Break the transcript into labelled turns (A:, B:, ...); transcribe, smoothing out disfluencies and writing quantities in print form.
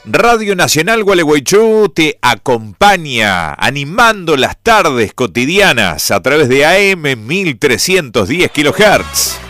A: Radio Nacional Gualeguaychú te acompaña animando las tardes cotidianas a través de AM 1310 kHz.